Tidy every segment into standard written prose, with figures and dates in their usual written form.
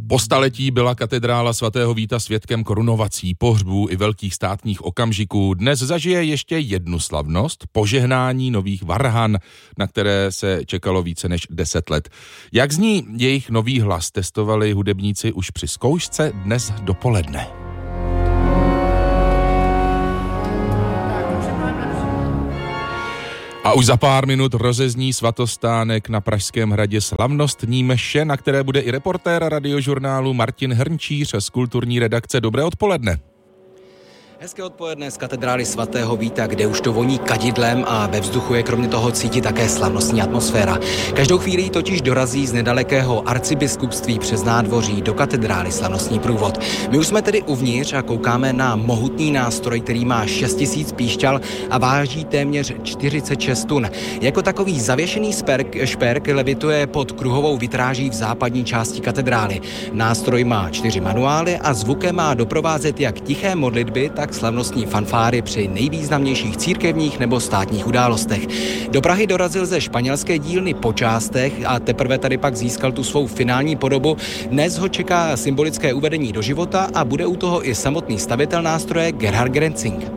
Po staletí byla katedrála svatého Víta svědkem korunovací, pohřbů i velkých státních okamžiků. Dnes zažije ještě jednu slavnost, požehnání nových varhan, na které se čekalo více než 10 let. Jak zní jejich nový hlas, testovali hudebníci už při zkoušce dnes dopoledne. A už za pár minut rozezní svatostánek na Pražském hradě slavnostní mše, na které bude i reportér Radiožurnálu Martin Hrnčíř z kulturní redakce. Dobré odpoledne. Hezké odpoledne z katedrály svatého Víta, kde už to voní kadidlem a ve vzduchu je kromě toho cítit také slavnostní atmosféra. Každou chvíli totiž dorazí z nedalekého arcibiskupství přes nádvoří do katedrály slavnostní průvod. My už jsme tedy uvnitř a koukáme na mohutný nástroj, který má 6000 píšťal a váží téměř 46 tun. Jako takový zavěšený šperk levituje pod kruhovou vitráží v západní části katedrály. Nástroj má 4 manuály a zvukem má doprovázet jak tiché modlitby, tak slavnostní fanfáry při nejvýznamnějších církevních nebo státních událostech. Do Prahy dorazil ze španělské dílny po částech a teprve tady pak získal tu svou finální podobu. Dnes ho čeká symbolické uvedení do života a bude u toho i samotný stavitel nástroje Gerhard Grenzing.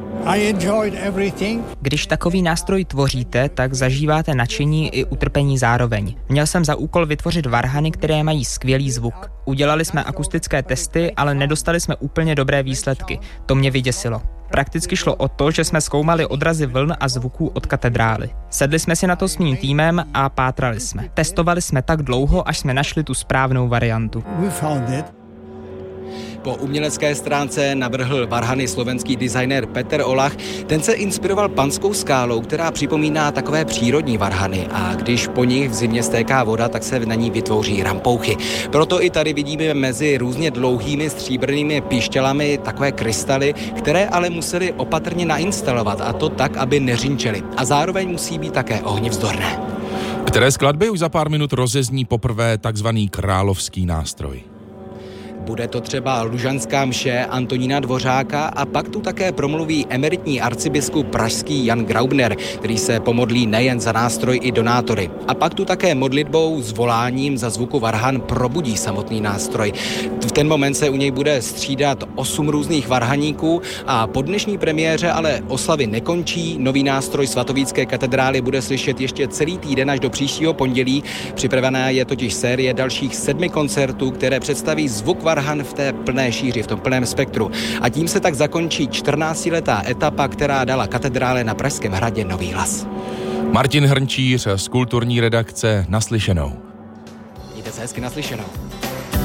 Když takový nástroj tvoříte, tak zažíváte nadšení i utrpení zároveň. Měl jsem za úkol vytvořit varhany, které mají skvělý zvuk. Udělali jsme akustické testy, ale nedostali jsme úplně dobré výsledky. To mě vyděsilo. Prakticky šlo o to, že jsme zkoumali odrazy vln a zvuků od katedrály. Sedli jsme si na to s mým týmem a pátrali jsme. Testovali jsme tak dlouho, až jsme našli tu správnou variantu. Po umělecké stránce navrhl varhany slovenský designér Peter Olach. Ten se inspiroval panskou skálou, která připomíná takové přírodní varhany a když po nich v zimě stéká voda, tak se na ní vytvoří rampouchy. Proto i tady vidíme mezi různě dlouhými stříbrnými píšťalami takové krystaly, které ale museli opatrně nainstalovat a to tak, aby neřinčely. A zároveň musí být také ohnivzdorné. Které skladby už za pár minut rozezní poprvé takzvaný královský nástroj? Bude to třeba Lužanská mše Antonína Dvořáka a pak tu také promluví emeritní arcibiskup pražský Jan Graubner, který se pomodlí nejen za nástroj i donátory. A pak tu také modlitbou s voláním za zvuku varhan probudí samotný nástroj. V ten moment se u něj bude střídat 8 různých varhaníků a po dnešní premiéře ale oslavy nekončí. Nový nástroj svatovítské katedrály bude slyšet ještě celý týden až do příštího pondělí. Připravená je totiž série dalších 7 koncertů, které představí zvuk varhan v té plné šíři, v tom plném spektru. A tím se tak zakončí 14letá etapa, která dala katedrále na Pražském hradě nový hlas. Martin Hrnčíř z kulturní redakce, naslyšenou. Mějte se hezky, naslyšenou.